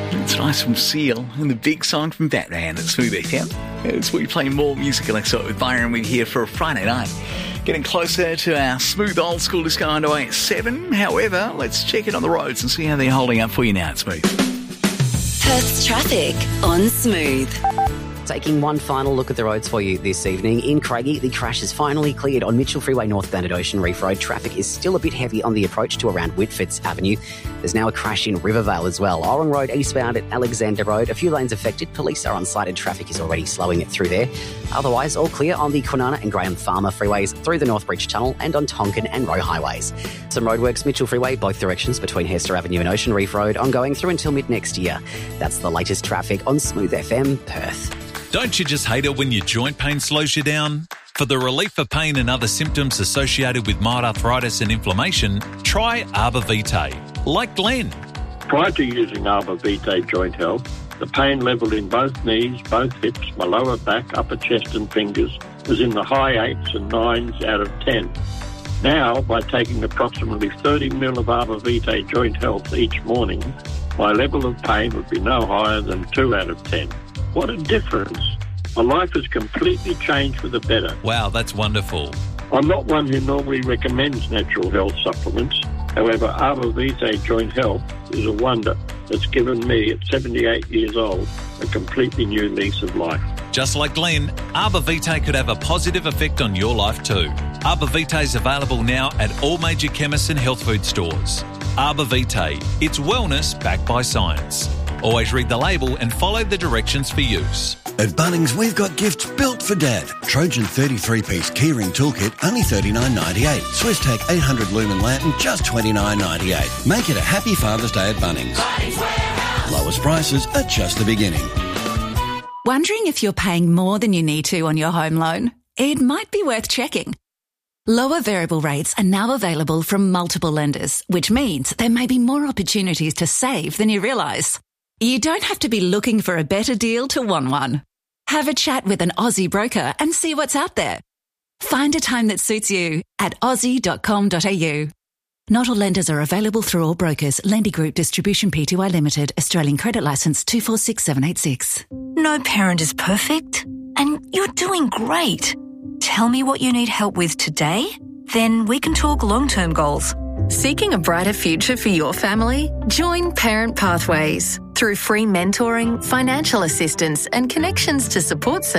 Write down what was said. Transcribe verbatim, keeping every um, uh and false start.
It's nice from Seal and the big song from Batman at Smooth F M. It's we play more music electro with Byron We're here for a Friday night. Getting closer to our smooth old school disco underway at seven. However, let's check it on the roads and see how they're holding up for you now at Smooth. Perth's traffic on Smooth. Taking one final look at the roads for you this evening. In Craigie, the crash is finally cleared on Mitchell Freeway northbound at Ocean Reef Road. Traffic is still a bit heavy on the approach to around Whitfords Avenue. There's now a crash in Rivervale as well. Orong Road eastbound at Alexander Road. A few lanes affected. Police are on site and traffic is already slowing it through there. Otherwise, all clear on the Kwinana and Graham Farmer freeways, through the Northbridge Tunnel and on Tonkin and Roe highways. Some roadworks, Mitchell Freeway, both directions between Hester Avenue and Ocean Reef Road, ongoing through until mid-next year. That's the latest traffic on Smooth F M, Perth. Don't you just hate it when your joint pain slows you down? For the relief of pain and other symptoms associated with mild arthritis and inflammation, try Arbor Vitae, like Glenn. Prior to using Arbor Vitae Joint Health, the pain level in both knees, both hips, my lower back, upper chest and fingers was in the high eights and nines out of ten. Now, by taking approximately thirty mil of Arbor Vitae Joint Health each morning, my level of pain would be no higher than two out of ten. What a difference. My life has completely changed for the better. Wow, that's wonderful. I'm not one who normally recommends natural health supplements. However, Arbor Vitae Joint Health is a wonder that's given me, at seventy-eight years old, a completely new lease of life. Just like Glenn, Arbor Vitae could have a positive effect on your life too. Arbor Vitae is available now at all major chemists and health food stores. Arbor Vitae, it's wellness backed by science. Always read the label and follow the directions for use. At Bunnings, we've got gifts built for Dad. Trojan thirty-three piece keyring toolkit, only thirty-nine ninety-eight. Swisstech eight hundred lumen lantern, just twenty-nine ninety-eight. Make it a happy Father's Day at Bunnings. Bunnings Warehouse. Lowest prices are just the beginning. Wondering if you're paying more than you need to on your home loan? It might be worth checking. Lower variable rates are now available from multiple lenders, which means there may be more opportunities to save than you realise. You don't have to be looking for a better deal to want one. Have a chat with an Aussie broker and see what's out there. Find a time that suits you at aussie dot com dot a u. Not all lenders are available through all brokers. Lendy Group Distribution Pty Limited, Australian Credit Licence two four six seven eight six. No parent is perfect, and you're doing great. Tell me what you need help with today, then we can talk long-term goals. Seeking a brighter future for your family? Join Parent Pathways. Through free mentoring, financial assistance and connections to support services.